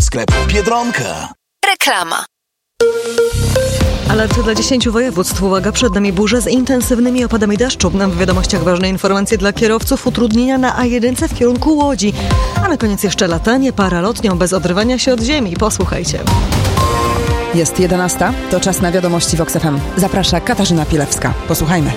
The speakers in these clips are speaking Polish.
sklepu Biedronka. Reklama. Alert dla 10 województw. Uwaga, przed nami burze z intensywnymi opadami deszczu. W wiadomościach ważne informacje dla kierowców. Utrudnienia na A1 w kierunku Łodzi. A na koniec jeszcze latanie paralotnią bez odrywania się od ziemi. Posłuchajcie. Jest 11. To czas na wiadomości Vox FM. Zaprasza Katarzyna Pilewska. Posłuchajmy.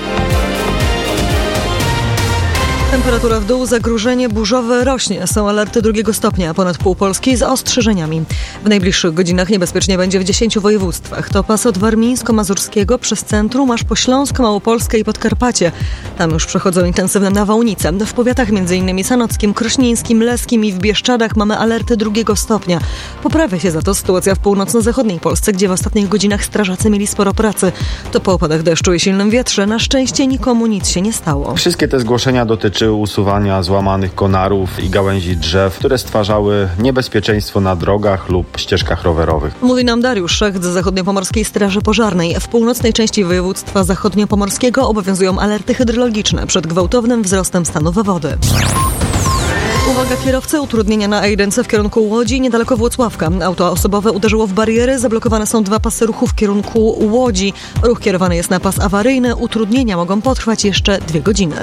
Temperatura w dół, zagrożenie burzowe rośnie. Są alerty 2 stopnia, ponad pół Polski z ostrzeżeniami. W najbliższych godzinach niebezpiecznie będzie w 10 województwach. To pas od warmińsko-mazurskiego przez centrum aż po Śląsk, Małopolskę i Podkarpacie. Tam już przechodzą intensywne nawałnice. W powiatach m.in. sanockim, krośnieńskim, leskim i w Bieszczadach mamy alerty 2 stopnia. Poprawia się za to sytuacja w północno-zachodniej Polsce, gdzie w ostatnich godzinach strażacy mieli sporo pracy. To po opadach deszczu i silnym wietrze na szczęście nikomu nic się nie stało. Wszystkie te zgłoszenia dotyczyły usuwania złamanych konarów i gałęzi drzew, które stwarzały niebezpieczeństwo na drogach lub ścieżkach rowerowych. Mówi nam Dariusz Szecht z Zachodniopomorskiej Straży Pożarnej. W północnej części województwa zachodniopomorskiego obowiązują alerty hydrologiczne przed gwałtownym wzrostem stanów wody. Uwaga kierowcy, utrudnienia na A1 w kierunku Łodzi, niedaleko Włocławka. Auto osobowe uderzyło w bariery, zablokowane są 2 pasy ruchu w kierunku Łodzi. Ruch kierowany jest na pas awaryjny, utrudnienia mogą potrwać jeszcze 2 godziny.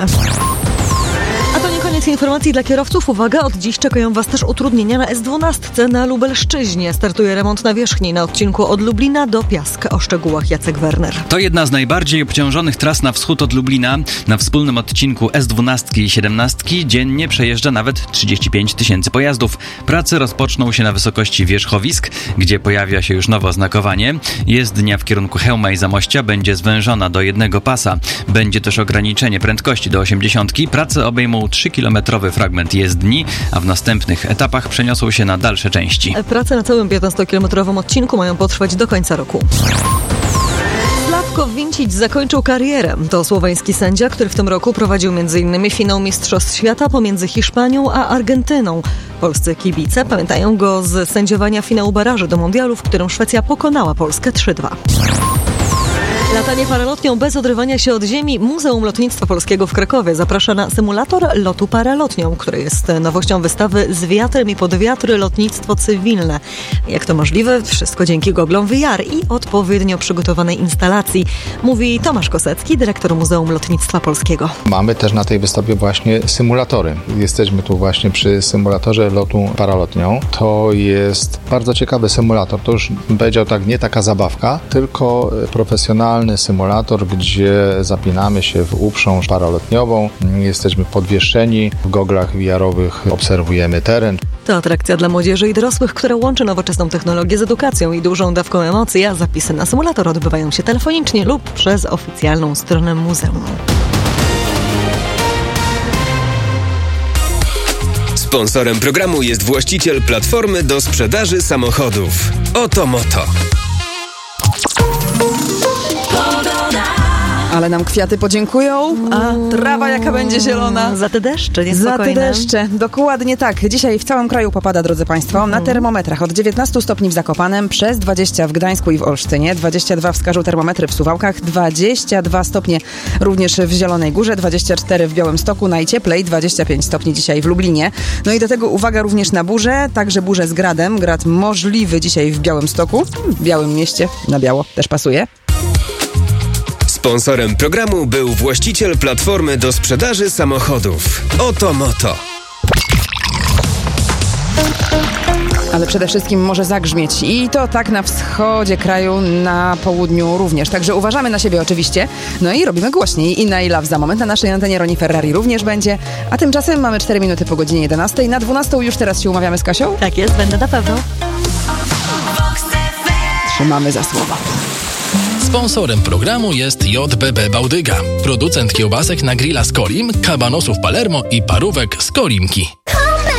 A to nie koniec informacji dla kierowców. Uwaga, od dziś czekają Was też utrudnienia na S12 na Lubelszczyźnie. Startuje remont nawierzchni na odcinku od Lublina do Piask. O szczegółach Jacek Werner. To jedna z najbardziej obciążonych tras na wschód od Lublina. Na wspólnym odcinku S12 i 17 dziennie przejeżdża nawet 35 000 pojazdów. Prace rozpoczną się na wysokości wierzchowisk, gdzie pojawia się już nowe oznakowanie. Jezdnia w kierunku Chełma i Zamościa będzie zwężona do 1 pasa. Będzie też ograniczenie prędkości do 80. Prace obejmą 3-kilometrowy fragment jezdni, a w następnych etapach przeniosą się na dalsze części. Prace na całym 15-kilometrowym odcinku mają potrwać do końca roku. Sławko Vincic zakończył karierę. To słoweński sędzia, który w tym roku prowadził m.in. finał Mistrzostw Świata pomiędzy Hiszpanią a Argentyną. Polscy kibice pamiętają go z sędziowania finału baraży do mundialu, w którym Szwecja pokonała Polskę 3-2. Latanie paralotnią bez odrywania się od ziemi. Muzeum Lotnictwa Polskiego w Krakowie zaprasza na symulator lotu paralotnią, który jest nowością wystawy Z wiatrem i pod wiatry lotnictwo cywilne. Jak to możliwe? Wszystko dzięki goglom VR i odpowiednio przygotowanej instalacji, mówi Tomasz Kosecki, dyrektor Muzeum Lotnictwa Polskiego. Mamy też na tej wystawie właśnie symulatory. Jesteśmy tu właśnie przy symulatorze lotu paralotnią. To jest bardzo ciekawy symulator. To już bym powiedział tak, nie taka zabawka, tylko profesjonalny symulator, gdzie zapinamy się w uprząż paralotniową. Jesteśmy podwieszeni, w goglach VR-owych obserwujemy teren. To atrakcja dla młodzieży i dorosłych, która łączy nowoczesną technologię z edukacją i dużą dawką emocji, a zapisy na symulator odbywają się telefonicznie lub przez oficjalną stronę muzeum. Sponsorem programu jest właściciel platformy do sprzedaży samochodów. Oto Moto. Ale nam kwiaty podziękują, a trawa jaka będzie zielona. Za te deszcze niespokojne. Za te deszcze, dokładnie tak. Dzisiaj w całym kraju popada, drodzy Państwo, na termometrach od 19 stopni w Zakopanem, przez 20 w Gdańsku i w Olsztynie, 22 wskażą termometry w Suwałkach, 22 stopnie również w Zielonej Górze, 24 w Białymstoku, najcieplej 25 stopni dzisiaj w Lublinie. No i do tego uwaga również na burzę, także burzę z gradem. Grad możliwy dzisiaj w Białymstoku, w Białym Mieście, na biało też pasuje. Sponsorem programu był właściciel platformy do sprzedaży samochodów. Oto Moto. Ale przede wszystkim może zagrzmieć i to tak na wschodzie kraju, na południu również. Także uważamy na siebie oczywiście. No i robimy głośniej. Inna i Love za moment. Na naszej antenie Roni Ferrari również będzie. A tymczasem mamy 4 minuty po godzinie 11. Na 12 już teraz się umawiamy z Kasią? Tak jest, będę na pewno. Trzymamy za słowo. Sponsorem programu jest JBB Bałdyga, producent kiełbasek na grilla z Kolim, kabanosów Palermo i parówek z Kolimki.